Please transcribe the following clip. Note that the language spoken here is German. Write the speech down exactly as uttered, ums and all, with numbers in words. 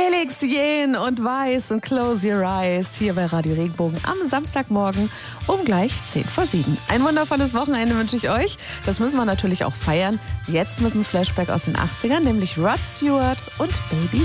Felix Jähn und Weiß und Close Your Eyes hier bei Radio Regenbogen am Samstagmorgen um gleich zehn vor sieben. Ein wundervolles Wochenende wünsche ich euch. Das müssen wir natürlich auch feiern. Jetzt mit einem Flashback aus den achtzigern, nämlich Rod Stewart und Baby